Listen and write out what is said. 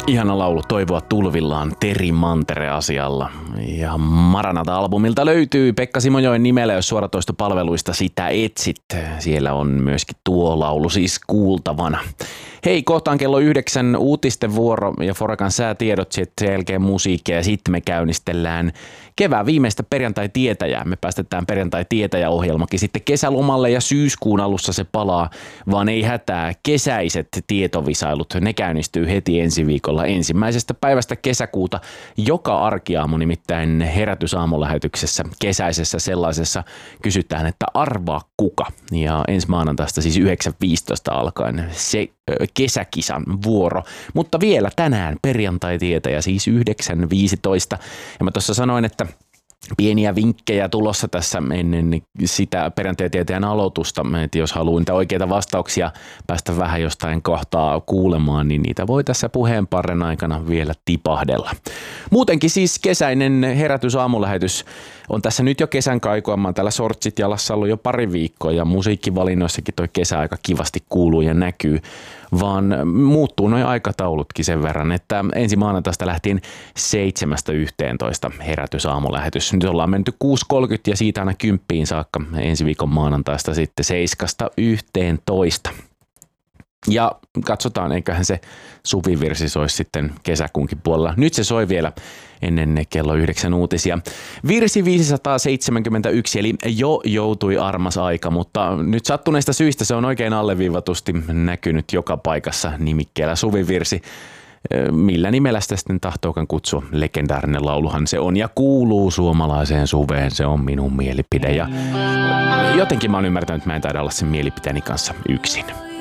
Ihana laulu Toivoa tulvillaan Teri Mantere-asialla. Ja Maranata-albumilta löytyy Pekka Simojoen nimellä, jos suoratoistopalveluista sitä etsit. Siellä on myöskin tuo laulu siis kuultavana. Hei, kohtaan kello 9 uutisten vuoro ja Forekan säätiedot, sitten sen jälkeen musiikkia ja sitten me käynnistellään kevään viimeistä perjantai-tietäjää. Me päästetään perjantai-tietäjä-ohjelmakin sitten kesälomalle ja syyskuun alussa se palaa, vaan ei hätää. Kesäiset tietovisailut, ne käynnistyy heti ensi viikolla 1. päivästä kesäkuuta. Joka arkiaamu nimittäin herätysaamulähetyksessä, kesäisessä sellaisessa, kysytään, että arvaa kuka. Ja ensi maanantaista siis 9.15 alkaen se kesäkisan vuoro. Mutta vielä tänään perjantai-tietäjä siis 9.15. Ja mä tuossa sanoin, että pieniä vinkkejä tulossa tässä ennen sitä perjantai-tietäjän aloitusta, että jos haluaa niitä oikeita vastauksia päästä vähän jostain kohtaa kuulemaan, niin niitä voi tässä puheenparren aikana vielä tipahdella. Muutenkin siis kesäinen herätysaamulähetys on tässä nyt jo kesän kaikua. Mä oon täällä sortsit jalassa ollut jo pari viikkoa ja musiikkivalinnoissakin toi kesä aika kivasti kuuluu ja näkyy, vaan muuttuu noi aikataulutkin sen verran, että ensi maanantaista lähtien 7.11 herätysaamulähetys. Nyt ollaan menty 6.30 ja siitä aina 10 saakka ensi viikon maanantaista sitten 7.11. Ja katsotaan, eiköhän se suvivirsi soisi sitten kesäkuunkin puolella. Nyt se soi vielä ennen kello 9 uutisia. Virsi 571, eli jo joutui armas aika, mutta nyt sattuneista syistä se on oikein alleviivatusti näkynyt joka paikassa nimikkeellä suvivirsi. Millä nimellä sitä sitten tahtookan kutsua? Legendaarinen lauluhan se on ja kuuluu suomalaiseen suveen. Se on minun mielipide ja jotenkin mä oon ymmärtänyt, että mä en taida olla sen mielipiteeni kanssa yksin.